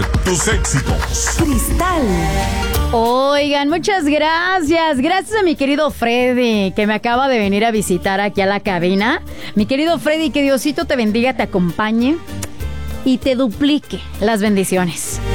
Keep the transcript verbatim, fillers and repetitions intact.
Tus éxitos. Cristal. Oigan, muchas gracias. Gracias a mi querido Freddy, que me acaba de venir a visitar aquí a la cabina. Mi querido Freddy, que Diosito te bendiga, te acompañe y te duplique las bendiciones.